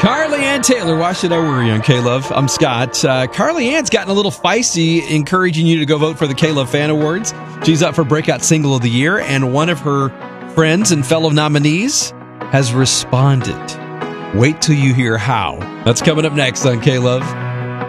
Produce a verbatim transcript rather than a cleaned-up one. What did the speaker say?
Carly Ann Taylor, why should I worry on K-Love? I'm Scott. Uh, Carly Ann's gotten a little feisty, encouraging you to go vote for the K-Love Fan Awards. She's up for Breakout Single of the Year, and one of her friends and fellow nominees has responded. Wait till you hear how. That's coming up next on K-Love.